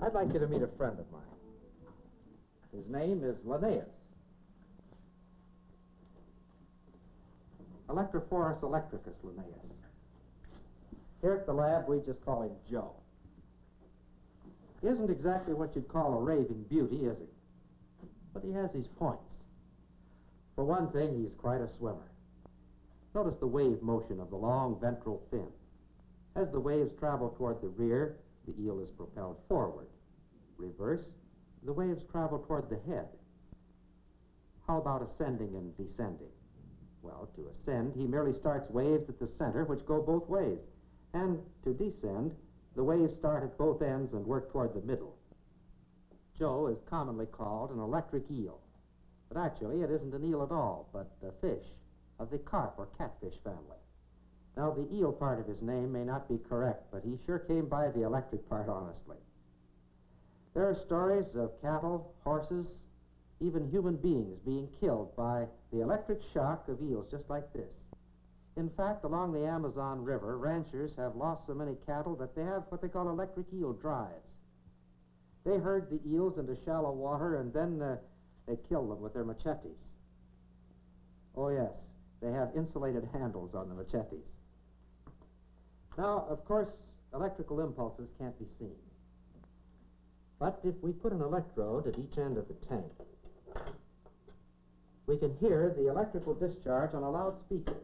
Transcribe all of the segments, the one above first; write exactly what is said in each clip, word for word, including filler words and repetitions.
I'd like you to meet a friend of mine. His name is Linnaeus. Electrophorus electricus Linnaeus. Here at the lab, we just call him Joe. He isn't exactly what you'd call a raving beauty, is he? But he has his points. For one thing, he's quite a swimmer. Notice the wave motion of the long ventral fin. As the waves travel toward the rear, the eel is propelled forward. Reverse, the waves travel toward the head. How about ascending and descending? Well, to ascend, he merely starts waves at the center, which go both ways. And to descend, the waves start at both ends and work toward the middle. Joe is commonly called an electric eel. But actually, it isn't an eel at all, but a fish of the carp or catfish family. Now, the eel part of his name may not be correct, but he sure came by the electric part honestly. There are stories of cattle, horses, even human beings being killed by the electric shock of eels just like this. In fact, along the Amazon River, ranchers have lost so many cattle that they have what they call electric eel drives. They herd the eels into shallow water and then uh, they kill them with their machetes. Oh yes, they have insulated handles on the machetes. Now, of course, electrical impulses can't be seen. But if we put an electrode at each end of the tank, we can hear the electrical discharge on a loudspeaker.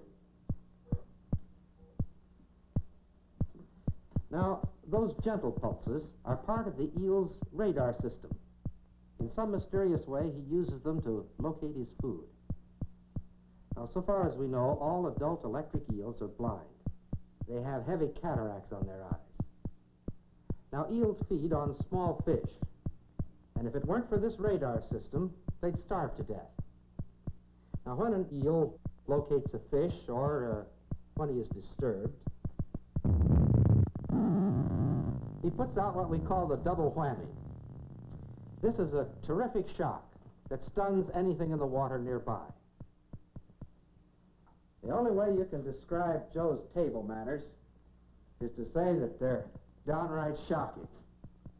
Now, those gentle pulses are part of the eel's radar system. In some mysterious way, he uses them to locate his food. Now, so far as we know, all adult electric eels are blind. They have heavy cataracts on their eyes. Now, eels feed on small fish, and if it weren't for this radar system, they'd starve to death. Now, when an eel locates a fish or uh, when he is disturbed, he puts out what we call the double whammy. This is a terrific shock that stuns anything in the water nearby. The only way you can describe Joe's table manners is to say that they're downright shocking.